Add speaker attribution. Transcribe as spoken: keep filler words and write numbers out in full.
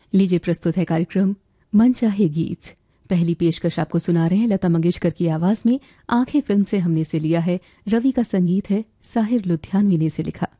Speaker 1: लीजिए प्रस्तुत है कार्यक्रम मन चाहे गीत। पहली पेशकश आपको सुना रहे हैं लता मंगेशकर की आवाज में। आंखें फिल्म से हमने से लिया है। रवि का संगीत है, साहिर लुधियानवी ने इसे लिखा।